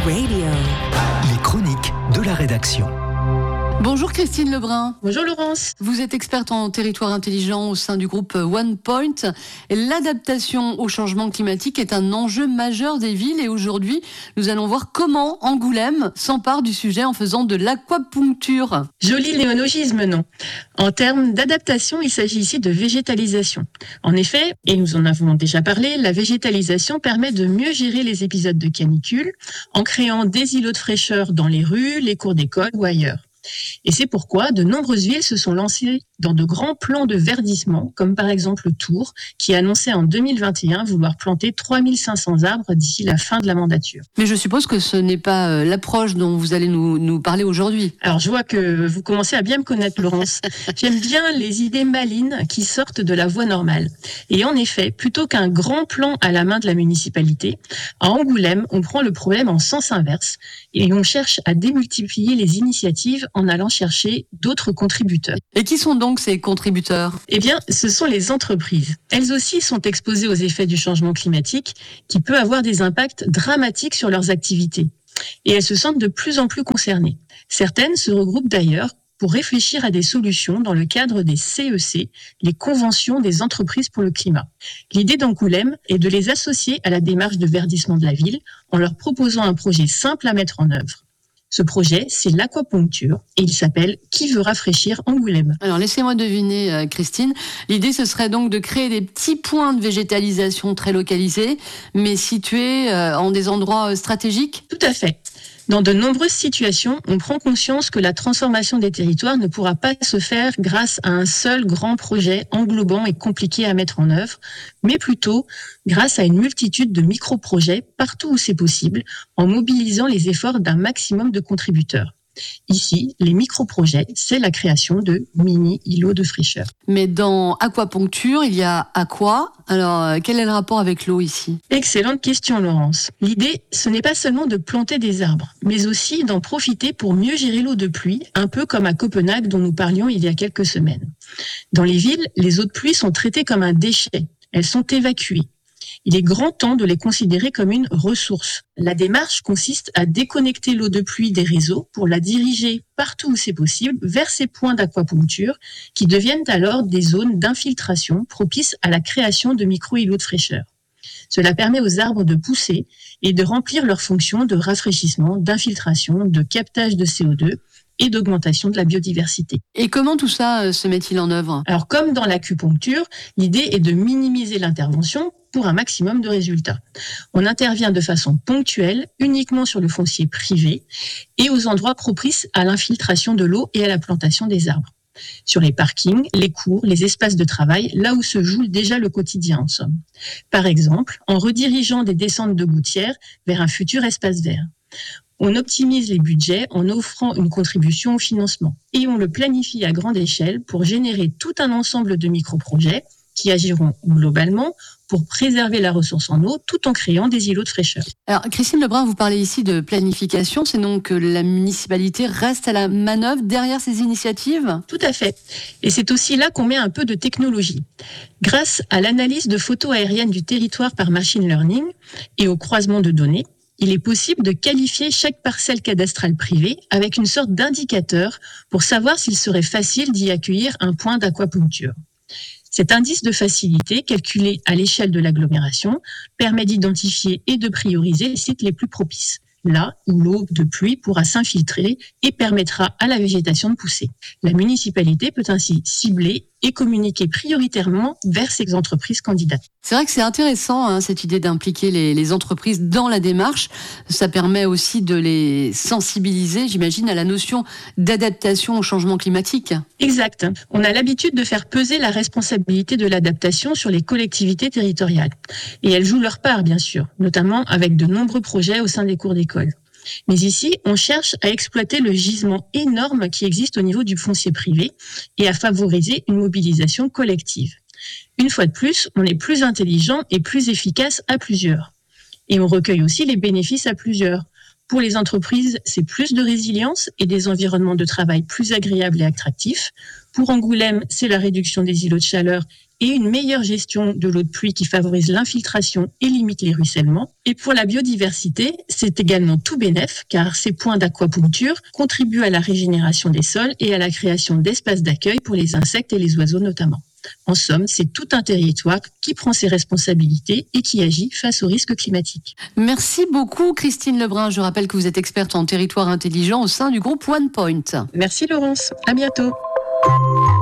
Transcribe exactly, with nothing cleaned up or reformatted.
Radio. Les chroniques de la rédaction. Bonjour Christine Lebrun. Bonjour Laurence. Vous êtes experte en territoire intelligent au sein du groupe OnePoint. L'adaptation au changement climatique est un enjeu majeur des villes et aujourd'hui, nous allons voir comment Angoulême s'empare du sujet en faisant de l'aquapuncture. Joli néologisme, non ? En termes d'adaptation, il s'agit ici de végétalisation. En effet, et nous en avons déjà parlé, la végétalisation permet de mieux gérer les épisodes de canicule en créant des îlots de fraîcheur dans les rues, les cours d'école ou ailleurs. Et c'est pourquoi de nombreuses villes se sont lancées dans de grands plans de verdissement, comme par exemple Tours, qui annonçait en deux mille vingt et un vouloir planter trois mille cinq cents arbres d'ici la fin de la mandature. Mais je suppose que ce n'est pas l'approche dont vous allez nous, nous parler aujourd'hui. Alors je vois que vous commencez à bien me connaître, Laurence. J'aime bien les idées malines qui sortent de la voie normale. Et en effet, plutôt qu'un grand plan à la main de la municipalité, à Angoulême, on prend le problème en sens inverse et on cherche à démultiplier les initiatives en allant chercher d'autres contributeurs. Et qui sont donc ces contributeurs ? Eh bien, ce sont les entreprises. Elles aussi sont exposées aux effets du changement climatique qui peut avoir des impacts dramatiques sur leurs activités. Et elles se sentent de plus en plus concernées. Certaines se regroupent d'ailleurs pour réfléchir à des solutions dans le cadre des C E C, les conventions des entreprises pour le climat. L'idée d'Angoulême est de les associer à la démarche de verdissement de la ville en leur proposant un projet simple à mettre en œuvre. Ce projet, c'est l'aquapuncture et il s'appelle « Qui veut rafraîchir Angoulême ?» Alors laissez-moi deviner, euh, Christine. L'idée, ce serait donc de créer des petits points de végétalisation très localisés, mais situés euh, en des endroits euh, stratégiques ? Tout à fait. Dans de nombreuses situations, on prend conscience que la transformation des territoires ne pourra pas se faire grâce à un seul grand projet englobant et compliqué à mettre en œuvre, mais plutôt grâce à une multitude de micro-projets partout où c'est possible, en mobilisant les efforts d'un maximum de contributeurs. Ici, les micro-projets, c'est la création de mini-îlots de fraîcheur. Mais dans aquapuncture, il y a aqua. Alors, quel est le rapport avec l'eau ici ? Excellente question, Laurence. L'idée, ce n'est pas seulement de planter des arbres, mais aussi d'en profiter pour mieux gérer l'eau de pluie, un peu comme à Copenhague dont nous parlions il y a quelques semaines. Dans les villes, les eaux de pluie sont traitées comme un déchet. Elles sont évacuées. Il est grand temps de les considérer comme une ressource. La démarche consiste à déconnecter l'eau de pluie des réseaux pour la diriger partout où c'est possible vers ces points d'aquapuncture qui deviennent alors des zones d'infiltration propices à la création de micro-îlots de fraîcheur. Cela permet aux arbres de pousser et de remplir leurs fonctions de rafraîchissement, d'infiltration, de captage de C O deux et d'augmentation de la biodiversité. Et comment tout ça se met-il en œuvre ? Alors, comme dans l'acupuncture, l'idée est de minimiser l'intervention pour un maximum de résultats. On intervient de façon ponctuelle, uniquement sur le foncier privé et aux endroits propices à l'infiltration de l'eau et à la plantation des arbres. Sur les parkings, les cours, les espaces de travail, là où se joue déjà le quotidien en somme. Par exemple, en redirigeant des descentes de gouttières vers un futur espace vert. On optimise les budgets en offrant une contribution au financement et on le planifie à grande échelle pour générer tout un ensemble de micro-projets qui agiront globalement pour préserver la ressource en eau tout en créant des îlots de fraîcheur. Alors, Christine Lebrun, vous parlez ici de planification, c'est donc que la municipalité reste à la manœuvre derrière ces initiatives ? Tout à fait. Et c'est aussi là qu'on met un peu de technologie. Grâce à l'analyse de photos aériennes du territoire par machine learning et au croisement de données, il est possible de qualifier chaque parcelle cadastrale privée avec une sorte d'indicateur pour savoir s'il serait facile d'y accueillir un point d'aquapuncture. Cet indice de facilité, calculé à l'échelle de l'agglomération, permet d'identifier et de prioriser les sites les plus propices. Là où l'eau de pluie pourra s'infiltrer et permettra à la végétation de pousser. La municipalité peut ainsi cibler et communiquer prioritairement vers ces entreprises candidates. C'est vrai que c'est intéressant, hein, cette idée d'impliquer les, les entreprises dans la démarche. Ça permet aussi de les sensibiliser, j'imagine, à la notion d'adaptation au changement climatique. Exact. On a l'habitude de faire peser la responsabilité de l'adaptation sur les collectivités territoriales. Et elles jouent leur part, bien sûr, notamment avec de nombreux projets au sein des cours d'école. Mais ici, on cherche à exploiter le gisement énorme qui existe au niveau du foncier privé et à favoriser une mobilisation collective. Une fois de plus, on est plus intelligent et plus efficace à plusieurs. Et on recueille aussi les bénéfices à plusieurs. Pour les entreprises, c'est plus de résilience et des environnements de travail plus agréables et attractifs. Pour Angoulême, c'est la réduction des îlots de chaleur et une meilleure gestion de l'eau de pluie qui favorise l'infiltration et limite les ruissellements. Et pour la biodiversité, c'est également tout bénef car ces points d'aquapuncture contribuent à la régénération des sols et à la création d'espaces d'accueil pour les insectes et les oiseaux notamment. En somme, c'est tout un territoire qui prend ses responsabilités et qui agit face aux risques climatiques. Merci beaucoup Christine Lebrun. Je rappelle que vous êtes experte en territoire intelligent au sein du groupe OnePoint. Merci Laurence, à bientôt.